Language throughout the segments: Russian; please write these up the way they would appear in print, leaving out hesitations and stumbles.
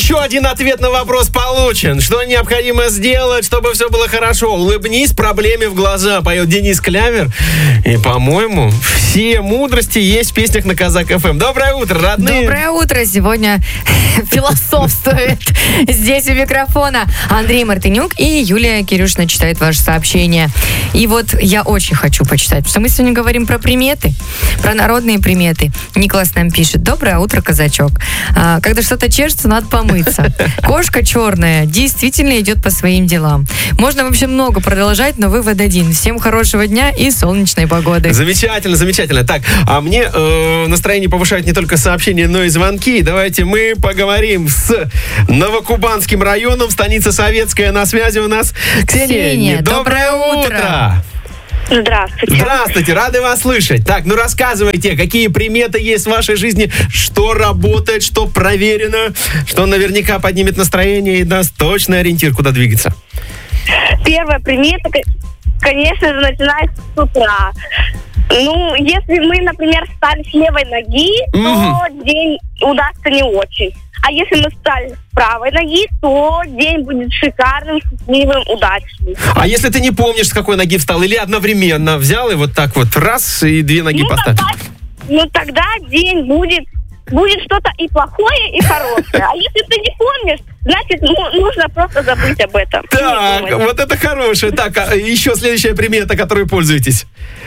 Еще один ответ на вопрос получен. Что необходимо сделать, чтобы все было хорошо? Улыбнись проблеме в глаза, поет Денис Клявер. И, по-моему, все мудрости есть в песнях на Казак ФМ. Доброе утро, родные. Доброе утро. Сегодня философствует здесь у микрофона Андрей Мартынюк и Юлия Кирюшина читает ваши сообщения. И вот я очень хочу почитать, потому что мы сегодня говорим про приметы, про народные приметы. Николас нам пишет: доброе утро, казачок. Когда что-то чешется, надо помыться. Кошка черная действительно идет по своим делам. Можно вообще много продолжать, но вывод один. Всем хорошего дня и солнечной погоды. Замечательно, замечательно. Так, а мне настроение повышают не только сообщения, но и звонки. Давайте мы поговорим с Новокубанским районом, станица Советская. На связи у нас Ксения. Доброе утро. Здравствуйте. Здравствуйте, рады вас слышать. Так, ну рассказывайте, какие приметы есть в вашей жизни, что работает, что проверено, что наверняка поднимет настроение и даст точный ориентир, куда двигаться. Первая примета, конечно же, начинается с утра. Ну, если мы, например, встали с левой ноги, то день удастся не очень. А если мы встали с правой ноги, то день будет шикарным, счастливым, удачным. А если ты не помнишь, с какой ноги встал, или одновременно взял и вот так вот раз, и две ноги поставил? Тогда день будет что-то и плохое, и хорошее. А если ты не помнишь, значит, нужно просто забыть об этом. Так, вот это хорошее. Так, а еще следующая примета, которой пользуетесь.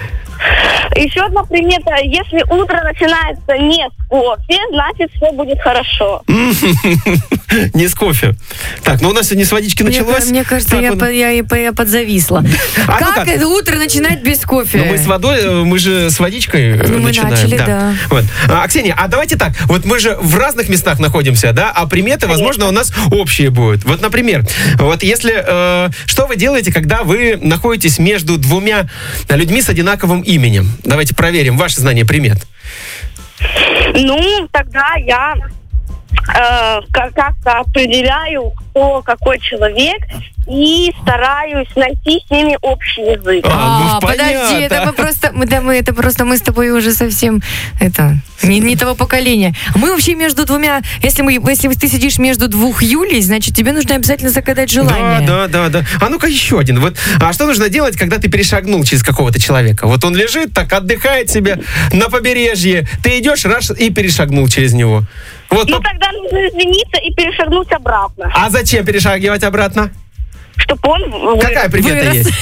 Еще одна примета: если утро начинается не с кофе, значит, все будет хорошо. Не с кофе. Так, ну у нас сегодня с водички началось. Мне кажется, я подзависла. Как это утро начинать без кофе? Ну, мы с водой, мы же с водичкой начинаем. Мы начали, да. Вот. Ксения, а давайте так. Вот мы же в разных местах находимся, да? А приметы, возможно, у нас общие будут. Вот, например, вот если... что вы делаете, когда вы находитесь между двумя людьми с одинаковым именем? Давайте проверим ваши знания примет. Ну, тогда я как-то определяю, кто какой человек, и стараюсь найти с ними общий язык. Подожди, это просто мы с тобой уже совсем не того поколения. Мы вообще между двумя, если ты сидишь между двух Юлей, значит, тебе нужно обязательно загадать желание. Да. А ну-ка еще один. Вот, а что нужно делать, когда ты перешагнул через какого-то человека? Вот он лежит, так отдыхает себе на побережье. Ты идешь, раз и перешагнул через него. Вот, тогда нужно извиниться и перешагнуть обратно. А зачем перешагивать обратно? Чтобы он вырос. Какая примета есть?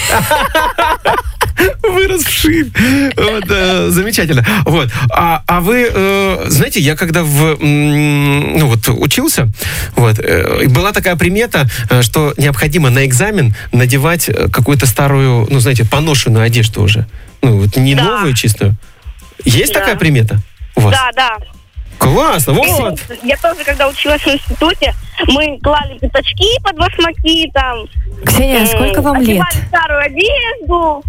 Вырос вширь. Вот, замечательно. Вот. А вы, знаете, я когда учился, была такая примета, что необходимо на экзамен надевать какую-то старую, поношенную одежду уже. Не новую чистую. Есть такая примета у вас? Да. Классно, вот. Я тоже, когда училась в институте, мы клали пятачки под башмаки, там. Ксения, сколько вам лет? Одевали старую одежду.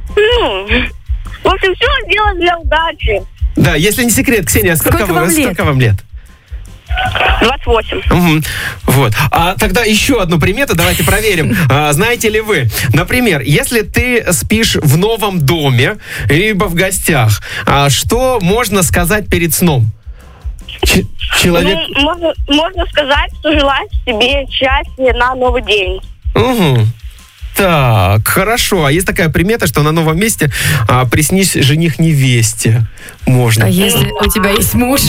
В общем, все делать для удачи. Да, если не секрет, Ксения, сколько вам лет? 28. Вот. А тогда еще одну примету давайте проверим. Знаете ли вы, например, если ты спишь в новом доме, либо в гостях, что можно сказать перед сном? Человек... можно сказать, что желаешь себе счастья на новый день. Так, хорошо. А есть такая примета, что на новом месте приснись жених невесте. Можно. А если у тебя есть муж?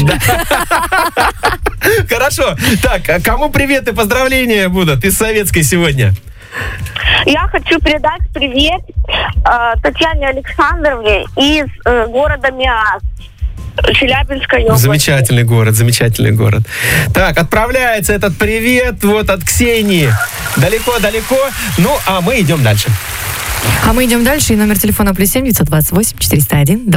Хорошо. Так, кому привет и поздравления будут из Советской сегодня? Я хочу передать привет Татьяне Александровне из города Миас, Челябинской области. Замечательный город. Так, отправляется этот привет от Ксении. Далеко-далеко. Ну, а мы идем дальше. И номер телефона +7 928 401